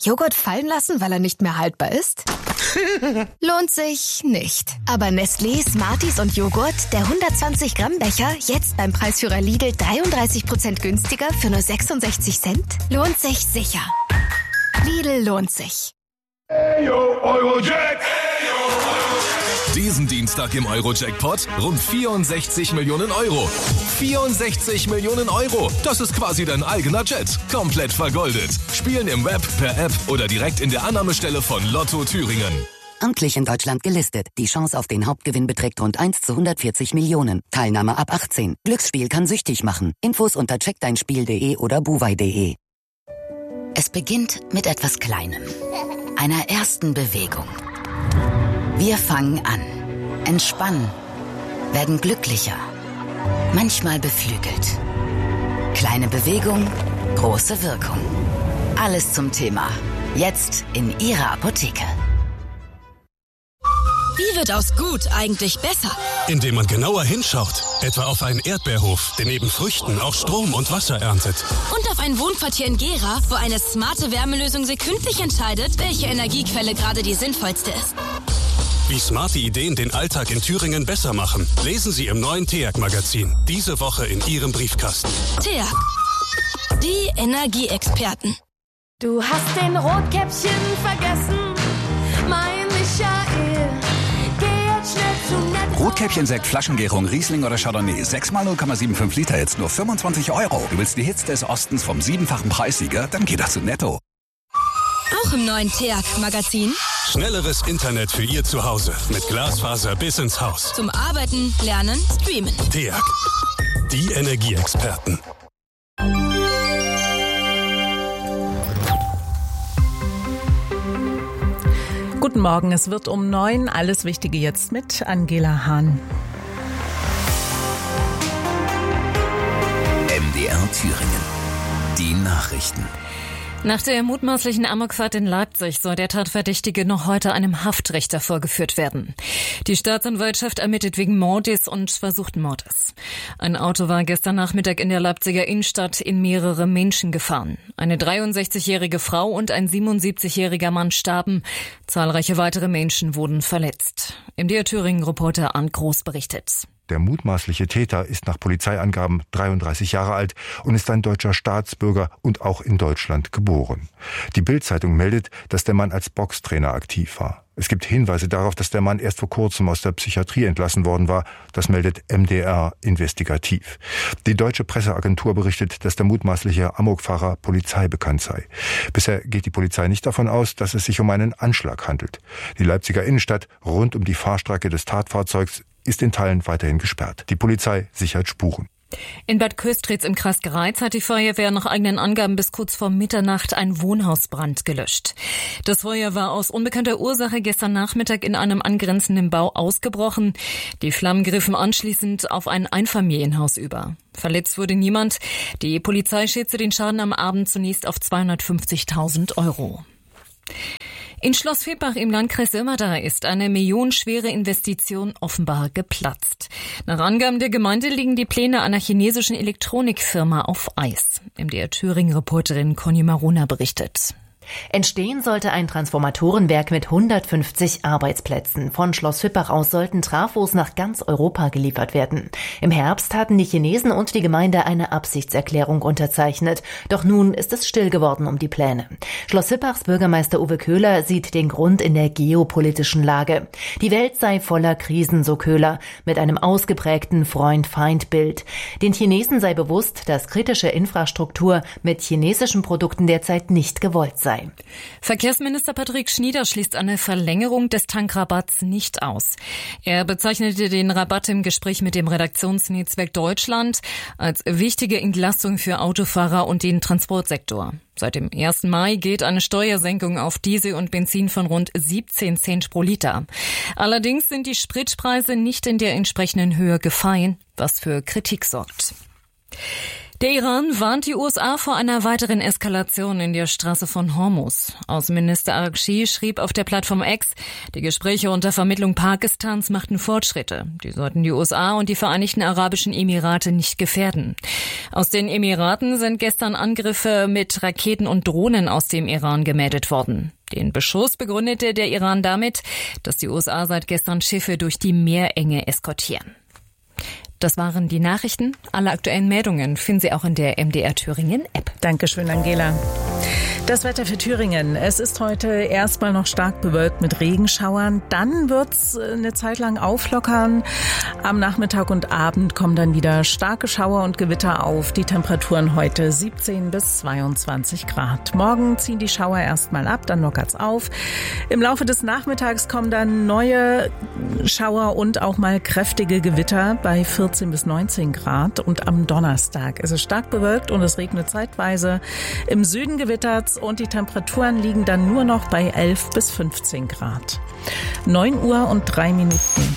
Joghurt fallen lassen, weil er nicht mehr haltbar ist? Lohnt sich nicht. Aber Nestlé, Smarties und Joghurt, der 120 Gramm Becher, jetzt beim Preisführer Lidl 33% günstiger für nur 66 Cent? Lohnt sich sicher. Lidl lohnt sich. Heyo, Eurojack! Diesen Dienstag im Euro-Jackpot rund 64 Millionen Euro. 64 Millionen Euro. Das ist quasi dein eigener Jet. Komplett vergoldet. Spielen im Web, per App oder direkt in der Annahmestelle von Lotto Thüringen. Amtlich in Deutschland gelistet. Die Chance auf den Hauptgewinn beträgt rund 1 zu 140 Millionen. Teilnahme ab 18. Glücksspiel kann süchtig machen. Infos unter checkdeinspiel.de oder buwei.de. Es beginnt mit etwas Kleinem. Einer ersten Bewegung. Wir fangen an, entspannen, werden glücklicher, manchmal beflügelt. Kleine Bewegung, große Wirkung. Alles zum Thema. Jetzt in Ihrer Apotheke. Wie wird aus gut eigentlich besser? Indem man genauer hinschaut. Etwa auf einen Erdbeerhof, der neben Früchten auch Strom und Wasser erntet. Und auf ein Wohnquartier in Gera, wo eine smarte Wärmelösung sekündlich entscheidet, welche Energiequelle gerade die sinnvollste ist. Wie smarte Ideen den Alltag in Thüringen besser machen, lesen Sie im neuen TEAG-Magazin. Diese Woche in Ihrem Briefkasten. TEAG, die Energieexperten. Du hast den Rotkäppchen vergessen, mein Michael. Geh jetzt schnell zu Netto. Rotkäppchen-Sekt, Flaschengärung, Riesling oder Chardonnay. 6x 0,75 Liter, jetzt nur 25 Euro. Du willst die Hits des Ostens vom 7-fachen Preissieger? Dann geh doch zu Netto. Auch im neuen TEAG-Magazin. Schnelleres Internet für Ihr Zuhause. Mit Glasfaser bis ins Haus. Zum Arbeiten, Lernen, Streamen. TEAG, die Energieexperten. Guten Morgen, es wird um 9. Alles Wichtige jetzt mit Angela Hahn. MDR Thüringen. Die Nachrichten. Nach der mutmaßlichen Amokfahrt in Leipzig soll der Tatverdächtige noch heute einem Haftrichter vorgeführt werden. Die Staatsanwaltschaft ermittelt wegen Mordes und versuchten Mordes. Ein Auto war gestern Nachmittag in der Leipziger Innenstadt in mehrere Menschen gefahren. Eine 63-jährige Frau und ein 77-jähriger Mann starben. Zahlreiche weitere Menschen wurden verletzt. MDR Thüringen-Reporter Arndt Groß berichtet. Der mutmaßliche Täter ist nach Polizeiangaben 33 Jahre alt und ist ein deutscher Staatsbürger und auch in Deutschland geboren. Die Bild-Zeitung meldet, dass der Mann als Boxtrainer aktiv war. Es gibt Hinweise darauf, dass der Mann erst vor kurzem aus der Psychiatrie entlassen worden war. Das meldet MDR investigativ. Die deutsche Presseagentur berichtet, dass der mutmaßliche Amokfahrer polizeibekannt sei. Bisher geht die Polizei nicht davon aus, dass es sich um einen Anschlag handelt. Die Leipziger Innenstadt rund um die Fahrstrecke des Tatfahrzeugs ist in Teilen weiterhin gesperrt. Die Polizei sichert Spuren. In Bad Köstritz im Kreis Greiz hat die Feuerwehr nach eigenen Angaben bis kurz vor Mitternacht einen Wohnhausbrand gelöscht. Das Feuer war aus unbekannter Ursache gestern Nachmittag in einem angrenzenden Bau ausgebrochen. Die Flammen griffen anschließend auf ein Einfamilienhaus über. Verletzt wurde niemand. Die Polizei schätzte den Schaden am Abend zunächst auf 250.000 Euro. In Schloss Viehbach im Landkreis Sömmerda ist eine millionenschwere Investition offenbar geplatzt. Nach Angaben der Gemeinde liegen die Pläne einer chinesischen Elektronikfirma auf Eis. MDR Thüringen-Reporterin Conny Maruna berichtet. Entstehen sollte ein Transformatorenwerk mit 150 Arbeitsplätzen. Von Schloss Vippach aus sollten Trafos nach ganz Europa geliefert werden. Im Herbst hatten die Chinesen und die Gemeinde eine Absichtserklärung unterzeichnet. Doch nun ist es still geworden um die Pläne. Schloss Vippachs Bürgermeister Uwe Köhler sieht den Grund in der geopolitischen Lage. Die Welt sei voller Krisen, so Köhler, mit einem ausgeprägten Freund-Feind-Bild. Den Chinesen sei bewusst, dass kritische Infrastruktur mit chinesischen Produkten derzeit nicht gewollt sei. Verkehrsminister Patrick Schnieder schließt eine Verlängerung des Tankrabatts nicht aus. Er bezeichnete den Rabatt im Gespräch mit dem Redaktionsnetzwerk Deutschland als wichtige Entlastung für Autofahrer und den Transportsektor. Seit dem 1. Mai gilt eine Steuersenkung auf Diesel und Benzin von rund 17 Cent pro Liter. Allerdings sind die Spritpreise nicht in der entsprechenden Höhe gefallen, was für Kritik sorgt. Der Iran warnt die USA vor einer weiteren Eskalation in der Straße von Hormuz. Außenminister Araghchi schrieb auf der Plattform X, die Gespräche unter Vermittlung Pakistans machten Fortschritte. Die sollten die USA und die Vereinigten Arabischen Emirate nicht gefährden. Aus den Emiraten sind gestern Angriffe mit Raketen und Drohnen aus dem Iran gemeldet worden. Den Beschuss begründete der Iran damit, dass die USA seit gestern Schiffe durch die Meerenge eskortieren. Das waren die Nachrichten. Alle aktuellen Meldungen finden Sie auch in der MDR Thüringen App. Dankeschön, Angela. Das Wetter für Thüringen. Es ist heute erstmal noch stark bewölkt mit Regenschauern. Dann wird's eine Zeit lang auflockern. Am Nachmittag und Abend kommen dann wieder starke Schauer und Gewitter auf. Die Temperaturen heute 17 bis 22 Grad. Morgen ziehen die Schauer erstmal ab, dann lockert's auf. Im Laufe des Nachmittags kommen dann neue Schauer und auch mal kräftige Gewitter bei 14 bis 19 Grad. Und am Donnerstag ist es stark bewölkt und es regnet zeitweise. Im Süden gewittert's und die Temperaturen liegen dann nur noch bei 11 bis 15 Grad. 9 Uhr und 3 Minuten.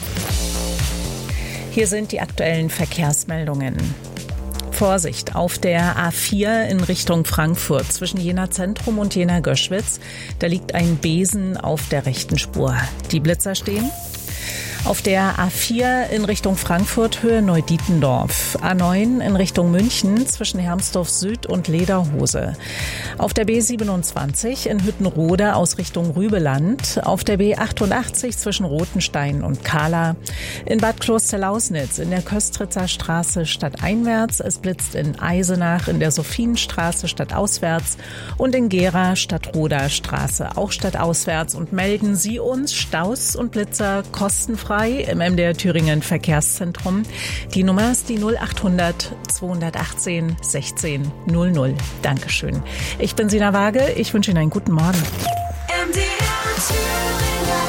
Hier sind die aktuellen Verkehrsmeldungen. Vorsicht, auf der A4 in Richtung Frankfurt zwischen Jena Zentrum und Jena Göschwitz. Da liegt ein Besen auf der rechten Spur. Die Blitzer stehen. Auf der A4 in Richtung Frankfurt, Höhe Neudietendorf. A9 in Richtung München zwischen Hermsdorf Süd und Lederhose. Auf der B27 in Hüttenrode aus Richtung Rübeland. Auf der B88 zwischen Rothenstein und Kahla. In Bad Klosterlausnitz in der Köstritzer Straße stadteinwärts. Es blitzt in Eisenach in der Sophienstraße stadtauswärts. Und in Gera Stadtroder Straße auch stadtauswärts. Und melden Sie uns Staus und Blitzer kostenfrei im MDR Thüringen Verkehrszentrum. Die Nummer ist die 0800 218 16 00. Dankeschön. Ich bin Sina Waage. Ich wünsche Ihnen einen guten Morgen.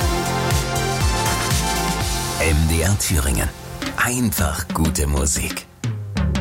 MDR Thüringen. Einfach gute Musik.